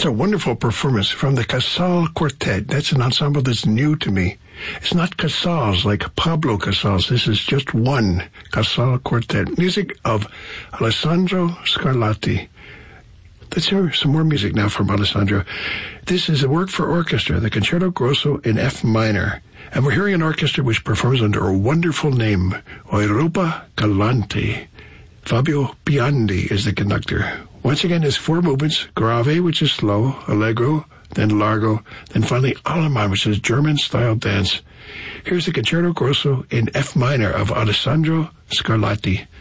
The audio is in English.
It's a wonderful performance from the Casal Quartet. That's an ensemble that's new to me. It's not Casals like Pablo Casals. This is just one Casal Quartet. Music of Alessandro Scarlatti. Let's hear some more music now from Alessandro. This is a work for orchestra, the Concerto Grosso in F minor. And we're hearing an orchestra which performs under a wonderful name, Europa Galante. Fabio Biondi is the conductor. Once again, there's 4 movements: grave, which is slow, allegro, then largo, then finally Allemande, which is German-style dance. Here's the Concerto Grosso in F minor of Alessandro Scarlatti.